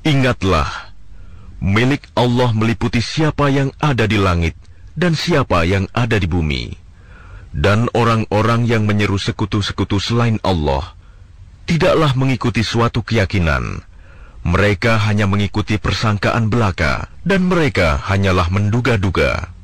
Ingatlah, milik Allah meliputi siapa yang ada di langit dan siapa yang ada di bumi. Dan orang-orang yang menyeru sekutu-sekutu selain Allah tidaklah mengikuti suatu keyakinan. Mereka hanya mengikuti persangkaan belaka, dan mereka hanyalah menduga-duga.